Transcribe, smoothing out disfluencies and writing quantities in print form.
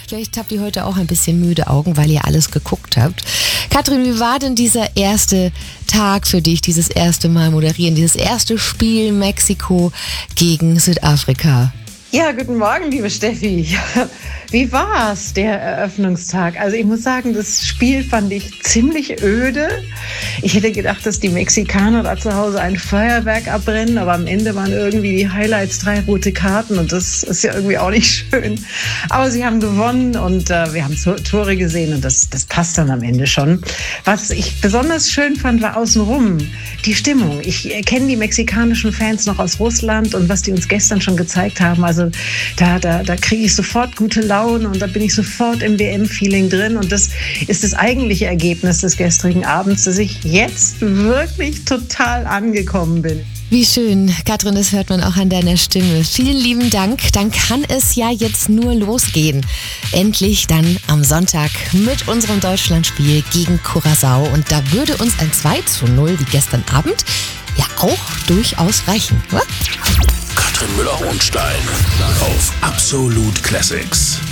Vielleicht habt ihr heute auch ein bisschen müde Augen, weil ihr alles geguckt habt. Katrin, wie war denn dieser erste Tag für dich, dieses erste Mal moderieren, dieses erste Spiel Mexiko gegen Südafrika? Ja, guten Morgen, liebe Steffi. Wie war's, der Eröffnungstag? Also ich muss sagen, das Spiel fand ich ziemlich öde. Ich hätte gedacht, dass die Mexikaner da zu Hause ein Feuerwerk abbrennen, aber am Ende waren irgendwie die Highlights 3 rote Karten und das ist ja irgendwie auch nicht schön. Aber sie haben gewonnen und wir haben Tore gesehen und das passt dann am Ende schon. Was ich besonders schön fand, war außenrum die Stimmung. Ich kenne die mexikanischen Fans noch aus Russland und was die uns gestern schon gezeigt haben, also da kriege ich sofort gute Laune und da bin ich sofort im WM-Feeling drin und das ist das eigentliche Ergebnis des gestrigen Abends, dass ich jetzt wirklich total angekommen bin. Wie schön, Katrin, das hört man auch an deiner Stimme. Vielen lieben Dank. Dann kann es ja jetzt nur losgehen. Endlich dann am Sonntag mit unserem Deutschlandspiel gegen Curaçao. Und da würde uns ein 2:0 wie gestern Abend ja auch durchaus reichen, oder? Katrin Müller-Hohenstein auf Absolut Classics.